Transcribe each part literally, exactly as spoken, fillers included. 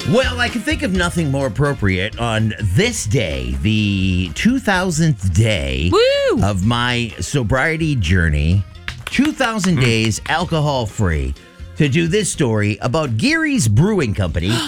Well, I can think of nothing more appropriate on this day, the two thousandth day Woo! of my sobriety journey, two thousand Mm. days alcohol-free, to do this story about Gary's Brewing Company. No.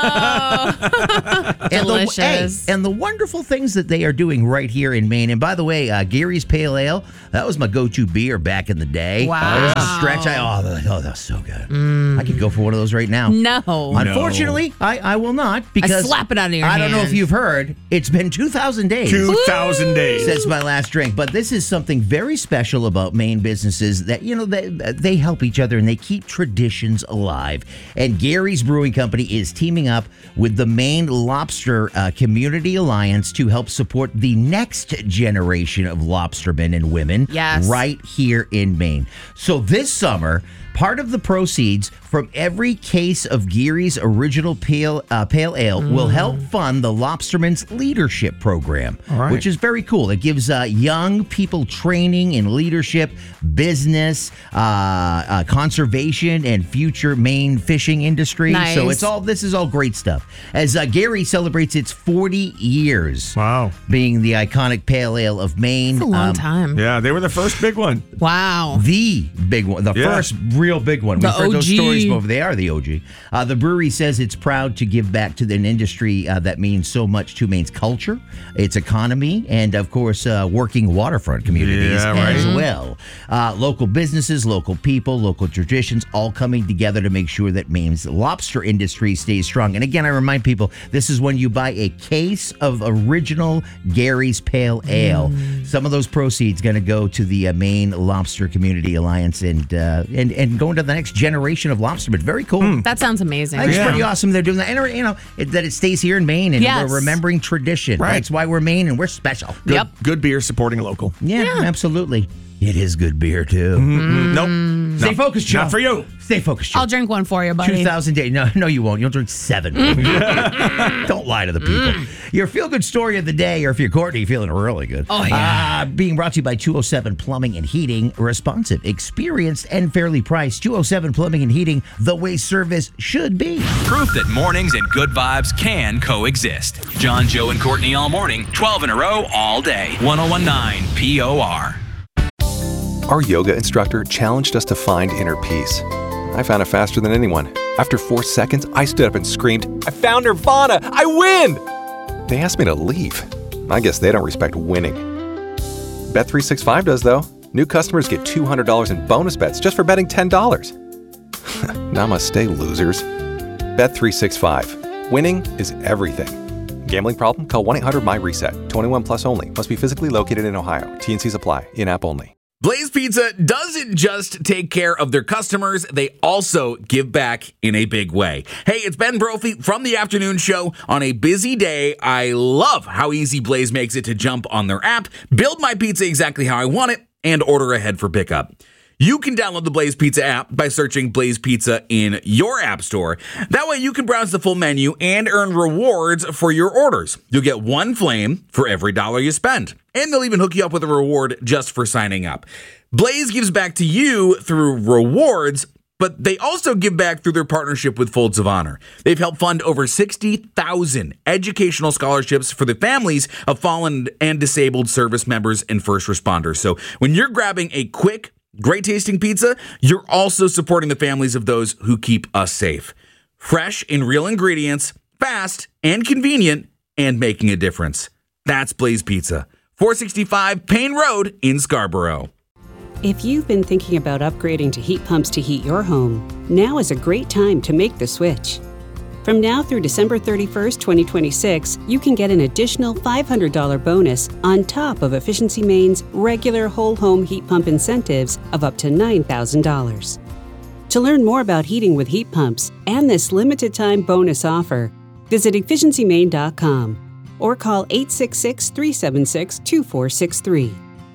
And the, Delicious. hey, and the wonderful things that they are doing right here in Maine. And by the way, uh, Gary's Pale Ale, that was my go-to beer back in the day. Wow. That was a stretch. I, oh, that, oh, that's so good. I could go for one of those right now. No. Unfortunately, I, I will not because slap it out of your I don't know hand. if you've heard, it's been two thousand days. two thousand days. Since my last drink. But this is something very special about Maine businesses that, you know, they, they help each other and they keep traditions alive. And Gary's Brewing Company is teaming up with the Maine Lobster uh, Community Alliance to help support the next generation of lobstermen and women Yes. right here in Maine. So this summer, part of the proceeds from every case of Gary's original pale, uh, pale ale Mm. will help fund the Lobstermen's Leadership Program, All right. which is very cool. It gives uh, young people training in leadership, business, uh, uh, conservation, and future Maine fishing industry. Nice. So it's all this is all great stuff. As uh, Gary celebrates its forty years Wow. being the iconic pale ale of Maine. It's a long um, time. Yeah, they were the first big one. Wow. The big one, the Yeah. first real big one. The We've heard those O G. stories before. They are the O G. Uh, the brewery says it's proud to give back to an industry uh, that means so much to Maine's culture, its economy, and of course, uh, working waterfront communities Yeah, right. as well. Uh, local businesses, local people, local traditions, all coming together to make sure that Maine's lobster industry stays strong. And again, I remind people, this is when you buy a case of original Gary's Pale Ale. Some of those proceeds going to go to the uh, Maine Lobster Community Alliance and uh, and and going to the next generation of lobstermen. Very cool. That sounds amazing. I think Yeah. it's pretty awesome they're doing that. And, you know, it, that it stays here in Maine and Yes. we're remembering tradition. Right. That's why we're Maine and we're special. Good, Yep. Good beer supporting local. Yeah, absolutely. It is good beer, too. Nope. Stay Not- focused, Joe. Not for you. Stay focused, Joe. I'll drink one for you, buddy. two thousand days. No, no, you won't. You'll drink seven. Don't lie to the people. Your feel-good story of the day, or if you're Courtney, feeling really good. Oh, yeah. Uh, being brought to you by two oh seven Plumbing and Heating. Responsive, experienced, and fairly priced. two oh seven Plumbing and Heating, the way service should be. Proof that mornings and good vibes can coexist. John, Joe, and Courtney all morning, twelve in a row, all day. ten nineteen P O R. Our yoga instructor challenged us to find inner peace. I found it faster than anyone. After four seconds, I stood up and screamed, "I found Nirvana! I win!" They asked me to leave. I guess they don't respect winning. Bet three sixty-five does, though. New customers get two hundred dollars in bonus bets just for betting ten dollars. Namaste, losers. Bet three sixty-five. Winning is everything. Gambling problem? Call one eight hundred my reset. twenty-one plus only. Must be physically located in Ohio. T N Cs apply. In-app only. Blaze Pizza doesn't just take care of their customers, they also give back in a big way. Hey, it's Ben Brophy from the afternoon show. On a busy day, I love how easy Blaze makes it to jump on their app, build my pizza exactly how I want it, and order ahead for pickup. You can download the Blaze Pizza app by searching Blaze Pizza in your app store. That way you can browse the full menu and earn rewards for your orders. You'll get one flame for every dollar you spend. And they'll even hook you up with a reward just for signing up. Blaze gives back to you through rewards, but they also give back through their partnership with Folds of Honor. They've helped fund over sixty thousand educational scholarships for the families of fallen and disabled service members and first responders. So when you're grabbing a quick, great tasting pizza, you're also supporting the families of those who keep us safe. Fresh and real ingredients, fast and convenient, and making a difference. That's Blaze Pizza, four sixty-five Payne Road in Scarborough. If you've been thinking about upgrading to heat pumps to heat your home, now is a great time to make the switch. From now through December thirty-first, twenty twenty-six, you can get an additional five hundred dollars bonus on top of Efficiency Maine's regular whole home heat pump incentives of up to nine thousand dollars. To learn more about heating with heat pumps and this limited time bonus offer, visit efficiency maine dot com or call eight six six, three seven six, two four six three.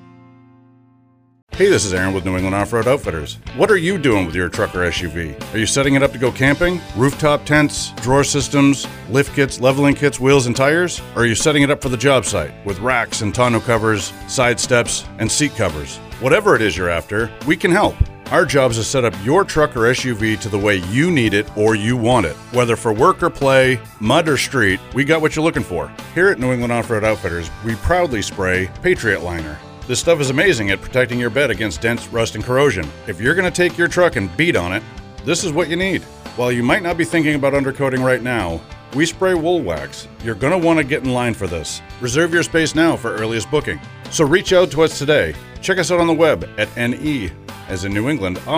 Hey, this is Aaron with New England Off-Road Outfitters. What are you doing with your truck or S U V? Are you setting it up to go camping? Rooftop tents, drawer systems, lift kits, leveling kits, wheels, and tires? Or are you setting it up for the job site with racks and tonneau covers, side steps, and seat covers? Whatever it is you're after, we can help. Our job is to set up your truck or S U V to the way you need it or you want it. Whether for work or play, mud or street, we got what you're looking for. Here at New England Off-Road Outfitters, we proudly spray Patriot Liner. This stuff is amazing at protecting your bed against dents, rust, and corrosion. If you're going to take your truck and beat on it, this is what you need. While you might not be thinking about undercoating right now, we spray wool wax. You're going to want to get in line for this. Reserve your space now for earliest booking. So reach out to us today. Check us out on the web at N E, as in New England,